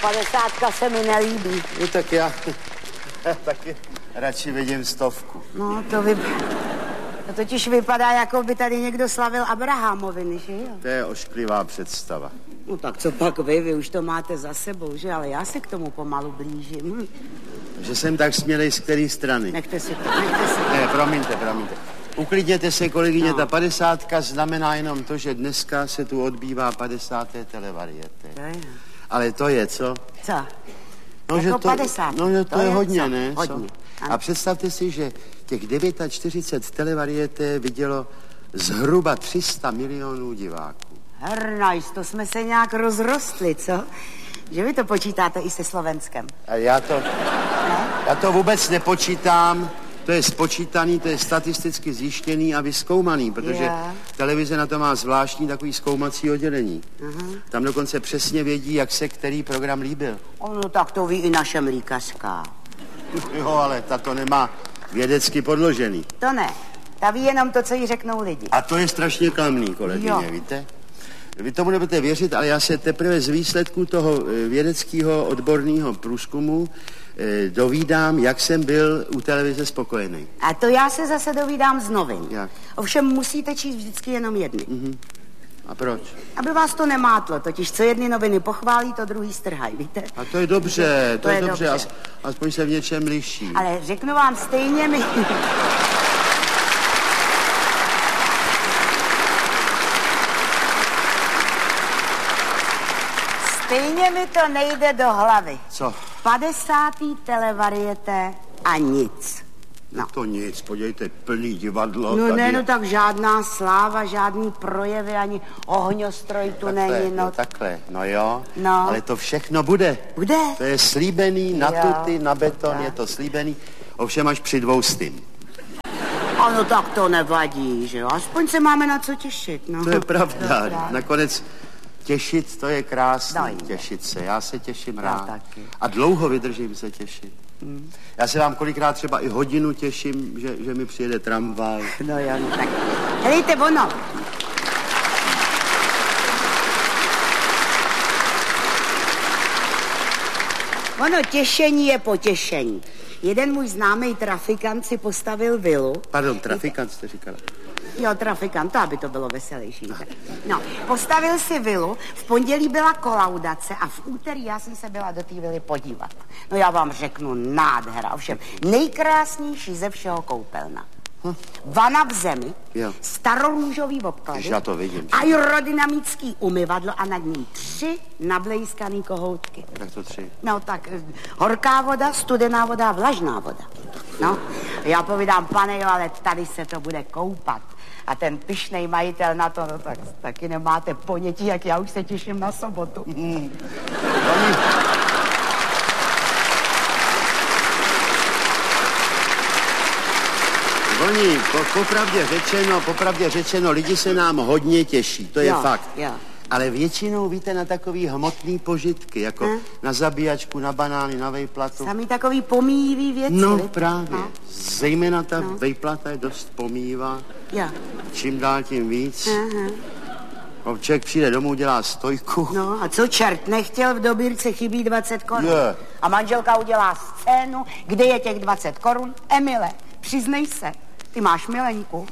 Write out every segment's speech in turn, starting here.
50 se mi nelíbí. No tak já taky radši vidím 100. No, to totiž vypadá, jako by tady někdo slavil Abrahamoviny, že jo? To je ošklivá představa. No tak co pak vy už to máte za sebou, že? Ale já se k tomu pomalu blížím. Že jsem tak smělej z které strany? Nechte si to, nechte si to. Ne, promiňte. Uklidněte se, kolegyně, no. Ta 50 znamená jenom to, že dneska se tu odbývá 50. televariety. Ale to je, co? Co? No, jako že to, 50. No, že to je hodně, co? Ne? Hodně. A představte si, že těch 49 televariety vidělo zhruba 300 milionů diváků. Hernajs, to jsme se nějak rozrostli, co? Že vy to počítáte i se Slovenskem. A já to vůbec nepočítám. To je spočítaný, to je statisticky zjištěný a vyzkoumaný, protože televize na to má zvláštní takový zkoumací oddělení. Tam dokonce přesně vědí, jak se který program líbil. No tak to ví i naše mlíkařka. Jo, ale ta to nemá vědecky podložený. To ne. Ta ví jenom to, co jí řeknou lidi. A to je strašně klamný, kolegyně, víte? Vy tomu nebudete věřit, ale já se teprve z výsledků toho vědeckého odborného průzkumu dovídám, jak jsem byl u televize spokojený. A to já se zase dovídám z novin. Jak? Ovšem musíte číst vždycky jenom jedny. A proč? Aby vás to nemátlo, totiž co jedny noviny pochválí, to druhý strhají, víte? A to je dobře, to je dobře. Aspoň se v něčem liší. Ale řeknu vám, stejně mi... Stejně mi to nejde do hlavy. Co? 50. televariete a nic. No. To nic, podívejte, plný divadlo. No tady ne, no tak žádná sláva, žádný projevy, ani ohňostroj tu není. No takhle, no jo, no. Ale to všechno bude. Bude? To je slíbený, na tuty, na beton, je to slíbený, ovšem až při 200. Ano, tak to nevadí, že jo, aspoň se máme na co těšit, no. To je pravda, nakonec těšit, to je krásné, těšit se, já se těším rád. Taky. A dlouho vydržím se těšit. Já se vám kolikrát třeba i hodinu těším, že mi přijede tramvaj. No jo, no tak. Helejte, ono. Ono těšení je potěšení. Jeden můj známý trafikant si postavil vilu. Pardon, trafikant jste říkala. Jo, trafikant, to aby to bylo veselější. No, postavil si vilu, v pondělí byla kolaudace a v úterý já jsem se byla do té vily podívat. No já vám řeknu, nádhera, ovšem nejkrásnější ze všeho koupelna. Vana v zemi, starorůžový obklady, já to vidím. aerodynamický umyvadlo a nad ním 3 nablejskaný kohoutky. Jak to 3? No tak horká voda, studená voda a vlažná voda. No, já povídám, pane jo, ale tady se to bude koupat. A ten pyšnej majitel na to, no tak taky nemáte ponětí, jak já už se těším na sobotu. Oni, popravdě řečeno, lidi se nám hodně těší, to je fakt. Jo. Ale většinou, víte, na takový hmotný požitky, jako na zabíjačku, na banány, na vejplatu. Samý takový pomíjivý věci. No právě, zejména ta vejplata je dost pomíjivá. Jo. Čím dál tím víc. Člověk přijde domů, dělá stojku. No a co čert nechtěl, v dobírce chybí 20 korun. A manželka udělá scénu, kde je těch 20 korun. Emile, přiznej se, ty máš milenku.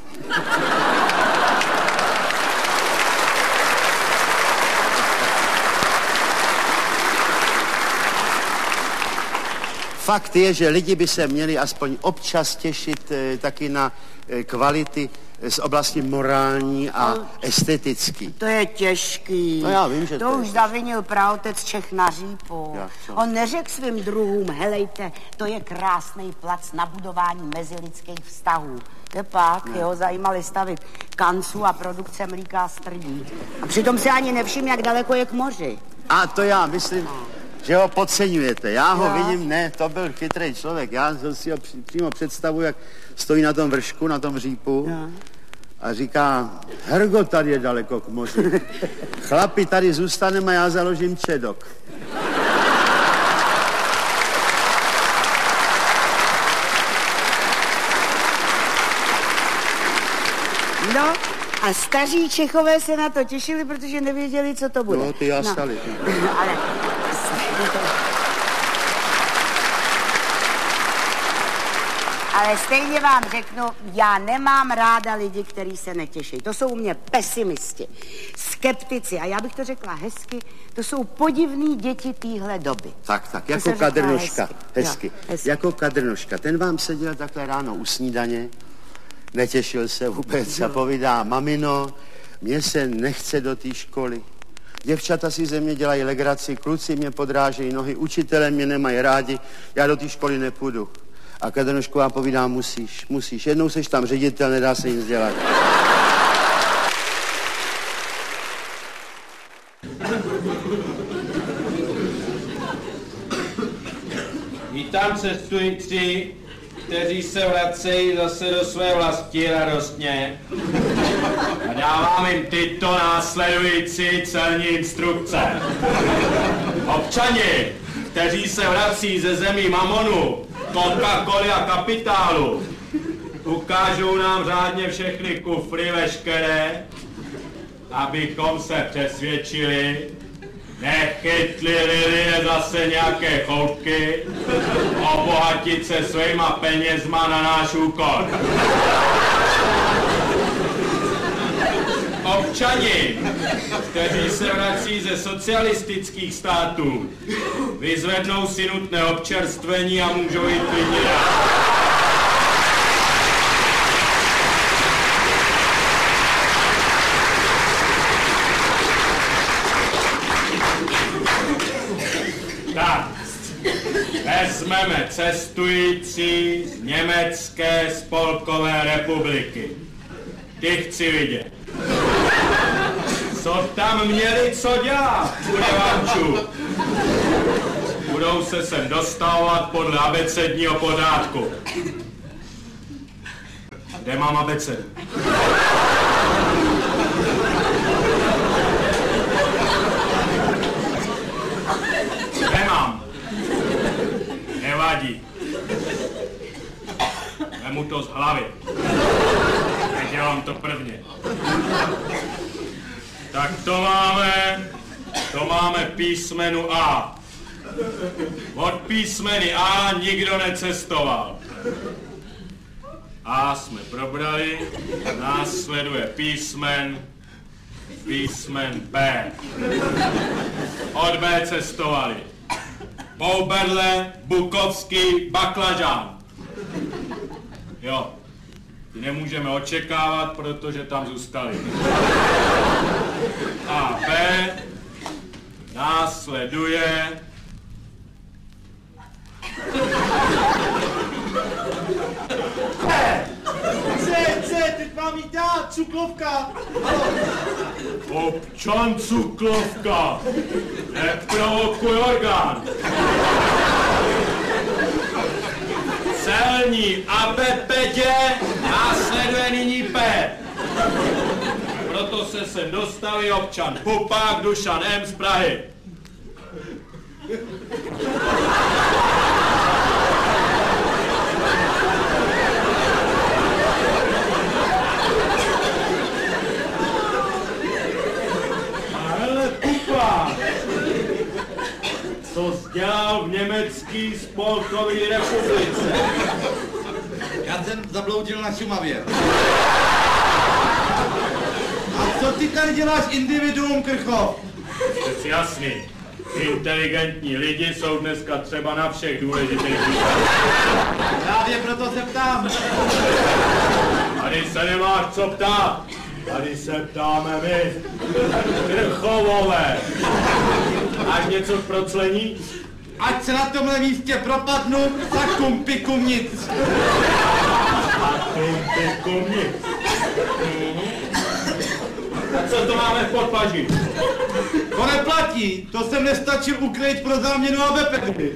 Fakt je, že lidi by se měli aspoň občas těšit taky na kvality z oblasti morální a estetický. To je těžký. No já vím, že to už zavinil praotec Čech na Řípu. On neřekl svým druhům, helejte, to je krásný plac na budování mezilidských vztahů. Tepak, jeho zajímali stavit kanců a produkce mlíka a strdí. A přitom si ani nevšim, jak daleko je k moři. A to já myslím, že ho podceňujete. Já ho vidím, ne, to byl chytrý člověk. Já si ho přímo představuji, jak stojí na tom vršku, na tom řípu a říká, Hergo, tady je daleko k moři. Chlapi, tady zůstaneme a já založím čedok. No, A staří Čechové se na to těšili, protože nevěděli, co to bude. No, ty jastali. No, ale... Ale stejně vám řeknu, já nemám ráda lidi, kteří se netěší. To jsou u mě pesimisti, skeptici. A já bych to řekla hezky, to jsou podivný děti téhle doby. Tak, jako Kadrnoška. Hezky. Jako Kadrnoška. Ten vám seděl takhle ráno u snídaně, netěšil se vůbec a povídá, mamino, mně se nechce do té školy. Děvčata si ze mě dělají legraci, kluci mě podrážejí nohy, učitelé mě nemají rádi, já do té školy nepůjdu. A Kadrnošková povídá, musíš. Jednou seš tam ředitel, nedá se nic dělat. Vítám cestující, kteří se vracejí zase do své vlasti radostně. A dávám jim tyto následující celní instrukce. Občani, kteří se vrací ze zemí mamonu, Coca-Coly a kapitálu, ukážou nám řádně všechny kufry veškeré, abychom se přesvědčili, nechytlili je zase nějaké choutky, obohatit se svýma penězma na náš úkor. Občani, kteří se vrací ze socialistických států, vyzvednou si nutné občerstvení a můžou jít klidně dál. Tak, vezmeme cestující z Německé spolkové republiky. Ty chci vidět. Co tam měli co dělat, udevančů? Budou se sem dostávat podle abecedního pořádku. Kde mám abecedu? Nemám. Nevadí. Vemu to z hlavy. Nedělám to prvně. Tak to máme písmenu A. Od písmeny A nikdo necestoval. A jsme probrali, následuje písmen B. Od B cestovali Bouberle, Bukovský, Baklažán. Jo, ty nemůžeme očekávat, protože tam zůstali. A B následuje C, teď mám jít já, Cuklovka. občan Cuklovka. Neprovokuj orgán. Celní abepedě následuje nyní P. Proto se sem dostaví občan Pupák Dušan M. z Prahy. Ale Pupák, co jsi dělal v Německé spolkové republice? Já jsem zabloudil na Šumavě. A co ty tady děláš, individuum, Krchov? Přeci jasný. Inteligentní lidi jsou dneska třeba na všech důležitých místech. Právě proto se ptám. Tady se nemáš co ptát. Tady se ptáme my. Krchovové. Máš něco k proclení? Ať se na tomhle místě propadnu, sakum pikum nic. Sakum pikum nic. A co to máme v podpaži? To neplatí, to jsem nestačil ukrýt pro záměnu abepedy.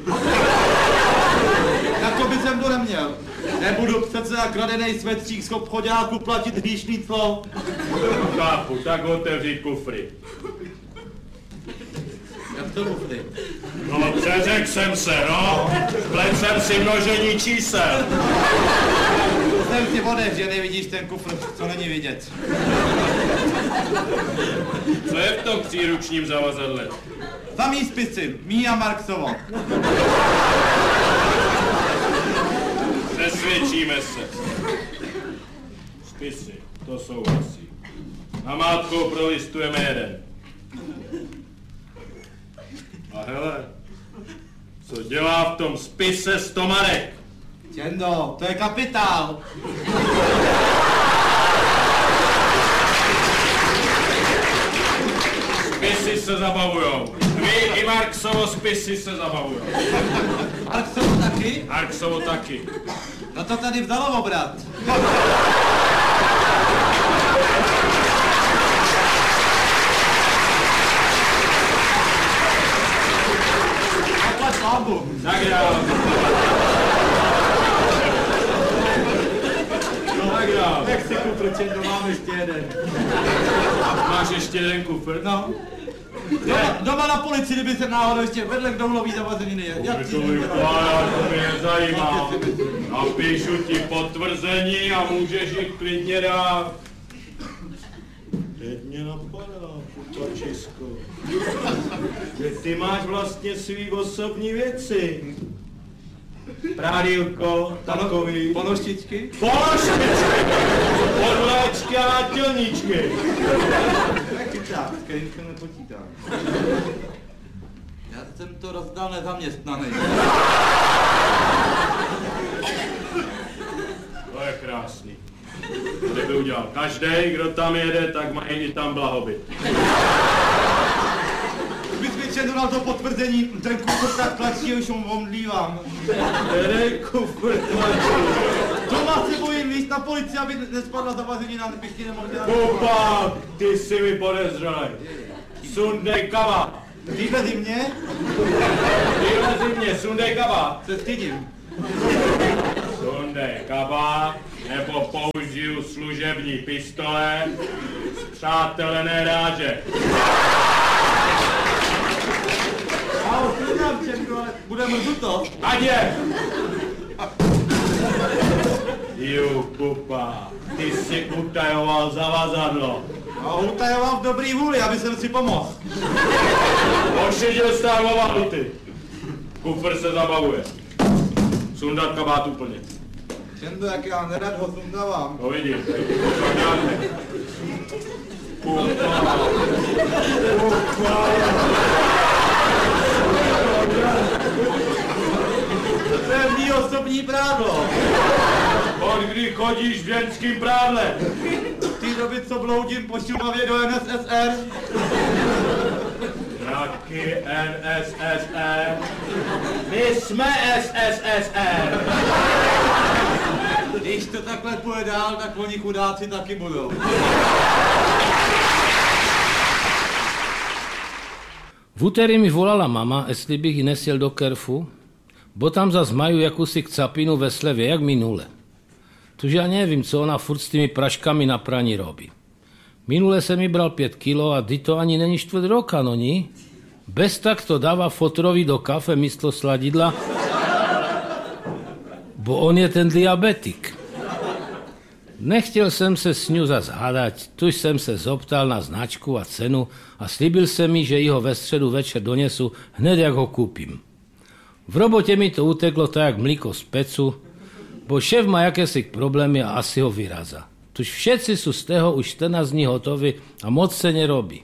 Jako by jsem to neměl. Nebudu přece na kradenej svetřík z obchoďáku platit hříšný clo. Chápu, tak otevřít kufry. Jak to kufry? No, přeřekl jsem se, no. Splet jsem si množení čísel. Jsem si otevřel, nevidíš ten kufr, co není vidět. Co je v tom příručním zavazadle? Samý spisy, Míja Marksovo. Přesvědčíme se. Spisy, to souhlasí. Namátkou prolistujeme jeden. A hele, co dělá v tom spise Stomarek? Čendo, to je kapitál. Spisy se zabavujou. Vy i Marksovo spisy se zabavujou. Marksovo taky? Marksovo taky. No to tady vzalo obrat. Zaplať lábu. Zagrál. Zagrál. Tak si kufr, Čendo, mám ještě jeden. Máš ještě jeden kufr? No. Doma na policii, kdyby se náhodou ještě vedle k doulový zavazeniny. Jak To vykládá, to mě nezajímá. Napíšu ti potvrzení a můžeš jít klidně dát. Teď mě napadá, pupačisko, že ty máš vlastně svý osobní věci. Prádílko, takový. Ponoštičky? Ponoštičky! Podléčky a nátělníčky. Tak, s kterým se nepočítám. Já jsem to rozdal nezaměstnaný. To je krásný. To by udělal každej, kdo tam jede, tak má i tam blahobyt. Kdybych mi Čendo dal to potvrzení, ten kufr tak tlačí, už omdlívám. Který kufr tlačí? Doma se bojím víc na policii, aby nespadla zavazenina, abych ti nemohl dělat. Pupa, ty jsi mi podezřelej. Sundej kabát. Vyvezi mě, Vylezi mě, sundej kabát. se stydím. Sundej kabát, nebo použiju služební pistole z přátelené ráže. Já ho stydám, Čendo, ale bude mrzuto. Ať je! Ju, pupa, ty jsi utajoval zavazadlo. A ho utajoval v dobrý vůli, aby jsem si pomohl. Ošidil stávo valuty. Kufr se zabavuje. Sundat kabát úplně. Čendo, jak já nerad ho sundávám. To vidím. Pupa. To je mý osobní prádlo. Od kdy chodíš v ženským prádle? V té doby, co bloudím po Šumavě do NSSR. Taky NSSR. My jsme SSSR. Když to takhle půjde dál, tak oni chudáci taky budou. V úterý mi volala mama, jestli bych ji nesjel do Kerfu, bo tam zas majú jakúsi kcapinu ve slevě, jak minule. Tuže ja nevím, co ona furt s tými praškami na praní robí. Minule se mi bral 5 kilo a ty to ani není 4 roka, no ní? Bez tak to dáva fotrovi do kafe místo sladidla, bo on je ten diabetik. Nechtěl jsem se s ňu zas hádať, tuž jsem se zoptal na značku a cenu a slíbil se mi, že ho ve středu večer donesu hned, jak ho koupím. V robotě mi to uteklo tak jak mlíko z pecu, bo šéf má jakési problémy a asi ho vyraza. Tuž všetci sú z toho už 14 dní hotovi a moc se nerobí.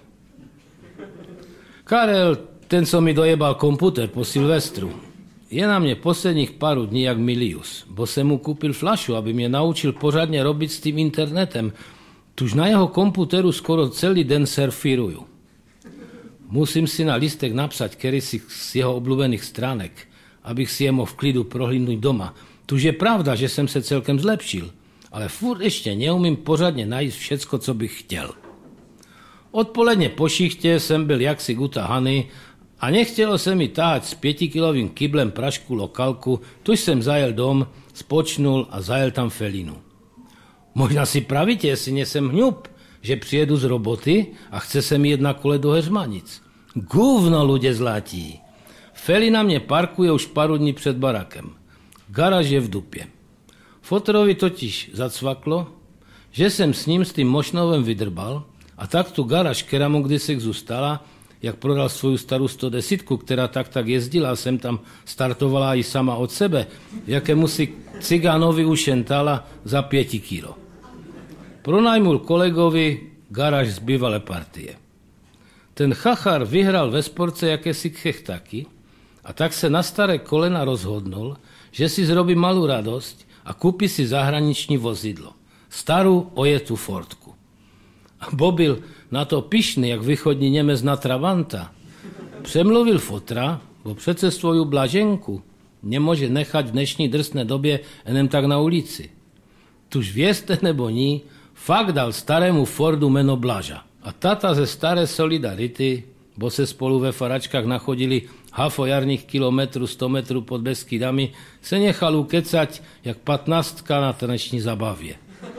Karel, ten, co mi dojebal komputer po Silvestru, je na mě posledních pár dní jak Milius, bo jsem mu koupil flašu, aby mě naučil pořádně robit s tím internetem. Tuž na jeho komputeru skoro celý den surfíruju. Musím si na listek napsať kedysi z jeho obľúbených stránek, abych si je mohl v klidu prohlídnout doma. Tuž je pravda, že jsem se celkem zlepšil, ale furt ještě neumím pořádně najít všecko, co bych chtěl. Odpoledne po šichtě jsem byl jaksi utahaný a nechtělo se mi táhať s 5-kilovým kyblem prašku lokalku, tuž jsem zajel dom, spočnul a zajel tam felinu. Možná si pravíte, jestli nesem hňub, že přijedu z roboty a chce se mi jet na kole do Heřmanic. Guvno, ľudia zlatí. Felina mě parkuje už pár dní před barakem. Garáž je v dupě. Fotrovi totiž zacvaklo, že jsem s ním s tým mošnovem vydrbal A tak tu garáž, která mu kdysi zůstala, jak prodal svoju starou 110, která tak jezdila, jsem tam startovala i sama od sebe, jakému si cigánovi ušentala za 5 kilo. Pronajmul kolegovi garáž z bývalé partie. Ten chachar vyhral ve sportce jakési chechtaky a tak se na staré kolena rozhodnul, že si zrobí malou radost a kúpi si zahraniční vozidlo. Starou ojetú Fordku. A Bobil na to pyšný, jak východní Němec na Travanta. Přemluvil fotra, bo přece svoju Blaženku nemůže nechat v dnešní drsné době jenom tak na ulici. Tuž vězte nebo ní, fakt dal starému Fordu jméno Blaža. A tata ze staré Solidarity, bo se spolu ve faračkách nachodili hafo jarných kilometrů, 100 metrů pod Beskydami, se nechal ukecať jak 15 na taneční zabavě.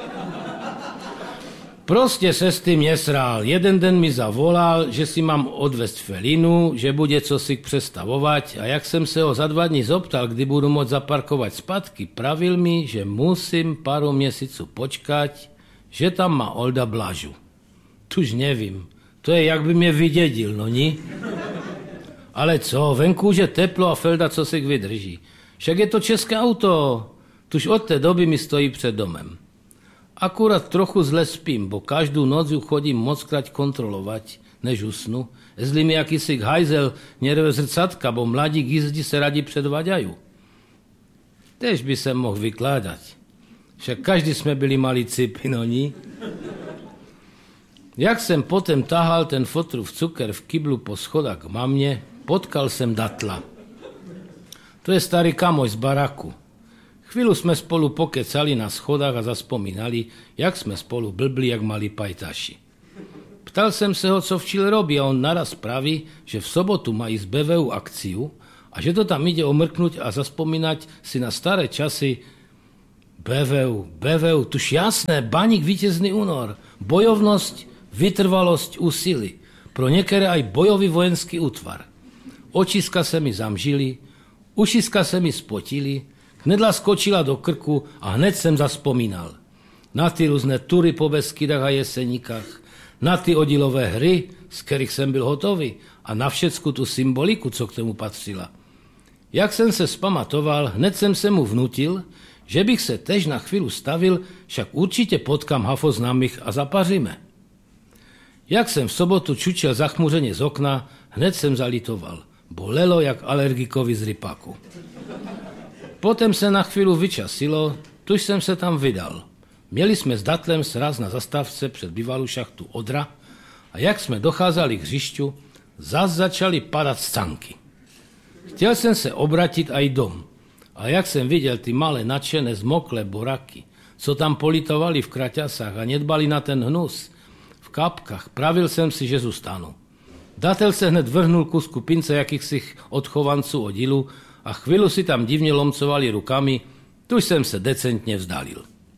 Prostě se s tím nesrál. Jeden den mi zavolal, že si mám odvést Felinu, že bude cosi přestavovat a jak jsem se ho za 2 dny zoptal, kdy budu moct zaparkovat zpátky, pravil mi, že musím pár měsíců počkať, že tam má Olda Blažu. Tuž nevím, to je, jak by mě vydědil, no ni? Ale co, venku už je teplo a Felda co si vydrží. Však je to české auto, tuž od té doby mi stojí před domem. Akurát trochu zle spím, bo každou noc ju chodím mockrát kontrolovat, než usnu, jestli mi jakýsi hajzel nerve zrcatka, bo mladí jízdi se radi předvaďají. Tež by se mohl vykládat. Však každý jsme byli malí cipy, no ni? Jak jsem potom tahal ten fotrův cukr v kyblu po schodách k mamě, potkal jsem Datla. To je starý kamoš z baraku. Chvíľu jsme spolu pokecali na schodách a zaspomínali, jak jsme spolu blbli, jak malí pajtaši. Ptal jsem se ho, co v Chile robí a on naraz praví, že v sobotu mají z BVU akciu a že to tam ide omrknúť a zaspomínať si na staré časy. BVU, tuž jasné, baník vítězný únor, bojovnosť, vytrvalosť, úsilí. Pro některé aj bojový vojenský útvar. Očiska se mi zamžili, ušiska se mi spotili, hnedla skočila do krku a hned jsem zaspomínal. Na ty různé tury po Beskydách a Jeseníkách, na ty oddílové hry, z kterých jsem byl hotový a na všecku tu symboliku, co k tomu patřila. Jak jsem se spamatoval, hned jsem se mu vnutil, že bych se tež na chvíli stavil, však určitě potkám hafo známých a zapaříme. Jak jsem v sobotu čučel zachmuřeně z okna, hned jsem zalitoval. Bolelo jak alergikovi z rypaku. Potom se na chvíli vyčasilo, tuž jsem se tam vydal. Měli jsme s Datlem sraz na zastávce před bývalou šachtu Odra a jak jsme docházeli k hřišťu, zas začaly padat scanky. Chtěl jsem se obratit aj dom, ale jak jsem viděl ty malé nadšené zmoklé boraky, co tam politovali v kraťasách a nedbali na ten hnus, v kapkách, pravil jsem si, že zůstanu. Datel se hned vrhnul ku skupince jakýchsi odchovanců oddílu a chvíli si tam divně lomcovali rukami, tuž jsem se decentně vzdalil.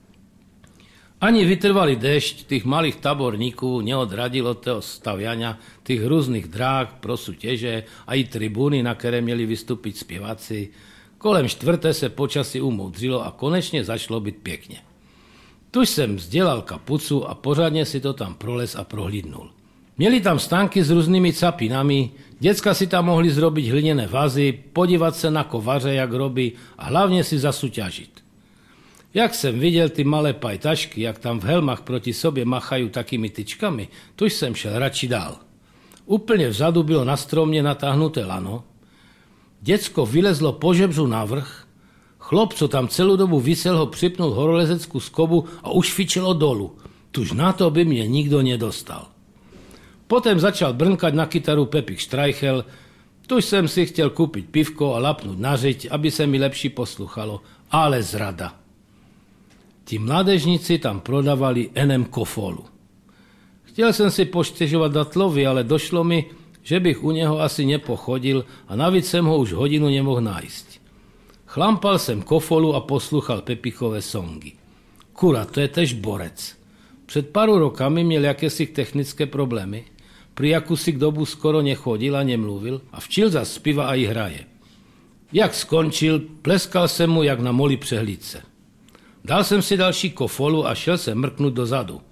Ani vytrvalý déšť tých malých taborníků neodradil od toho staviania tých různých dráh pro sútěže a i tribúny, na které měli vystúpiť zpěváci. Kolem 4. se počasí umoudřilo a konečně začalo být pěkně. Tuž jsem vzdělal kapucu a pořádně si to tam proles a prohlídnul. Měli tam stánky s různými capinami, děcka si tam mohli zrobiť hliněné vazy, podívat se na kovaře, jak robí a hlavně si zasúťažit. Jak jsem viděl ty malé pajtašky, jak tam v helmách proti sobě machají takými tyčkami, tuž jsem šel radši dál. Úplně vzadu bylo na stromě natáhnuté lano, děcko vylezlo po žebřu navrch, chlop, co tam celou dobu visel, ho připnul horolezeckou skobu a už fičelo dolu. Tuž na to by mě nikdo nedostal. Potom začal brnkat na kytaru Pepik Štreichel, tuž jsem si chtěl koupit pivko a lapnout na řeď, aby se mi lepší posluchalo, ale zrada. Ti mládežníci tam prodávali NM Kofolu. Chtěl jsem si poštěžovat Datlovi, ale došlo mi, že bych u něho asi nepochodil a navíc jsem ho už hodinu nemohl nájsť. Chlampal jsem Kofolu a posluchal Pepichové songy. Kura, to je tež borec. Před pár rokami měl jakési technické problémy, pri jakúsi dobu skoro nechodil a nemluvil a včil zas zpíva a i hraje. Jak skončil, pleskal jsem mu jak na moli přehlídce. Dal jsem si další Kofolu a šel jsem mrknout dozadu.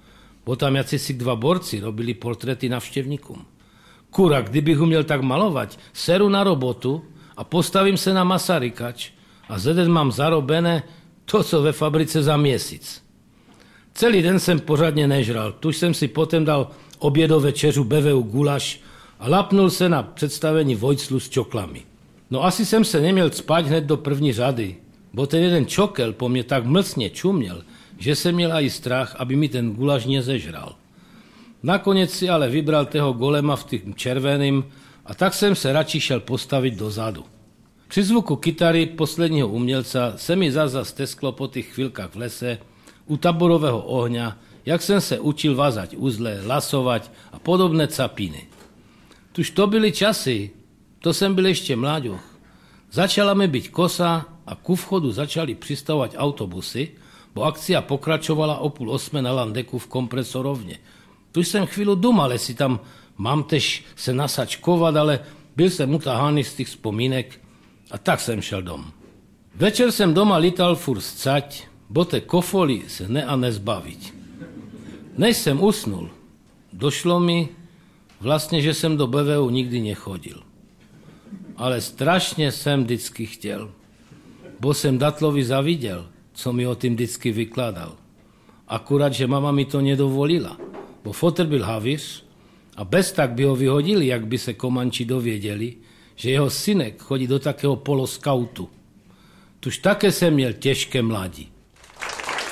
Bo tam jacysi 2 borci robili portréty navštěvníkům. Kurá, kdybych uměl tak malovat, seru na robotu a postavím se na Masarykač a za den mám zarobené to, co ve fabrice za měsíc. Celý den jsem pořádně nežral, tuž jsem si potom dal obědo večeřu beveu gulaš a lapnul se na představení Vojclu s čoklami. No asi jsem se neměl spát hned do první řady, bo ten jeden čokel po mě tak mlsně čuměl, že jsem měl i strach, aby mi ten gulaš nezežral. Nakonec si ale vybral toho golema v tým červeným a tak jsem se radši šel postavit dozadu. Při zvuku kytary posledního umělca se mi zase stesklo po těch chvilkách v lese u taborového ohňa, jak jsem se učil vázať uzle, lasovat a podobné capiny. Tuž to byly časy, to jsem byl ještě mláďoch. Začala mi být kosa a ku vchodu začali přistavovat autobusy, bo akcia pokračovala o 7:30 na Landeku v kompresorovně. Tuž jsem chvíli dumal, jestli tam mám tež se nasačkovat, ale byl jsem utahaný z těch vzpomínek a tak jsem šel dom. Večer jsem doma lítal furt scať, bo te kofoli se ne a nezbavit. Než jsem usnul, došlo mi vlastně, že jsem do BVU nikdy nechodil. Ale strašně jsem vždycky chtěl, bo jsem Datlovi zaviděl, co mi o tím vždycky vykládal. Akurát, že mama mi to nedovolila, bo fotr byl havíř a bez tak by ho vyhodili, jak by se Komanči dověděli, že jeho synek chodí do takého poloskautu. Tuž také jsem měl těžké mladí.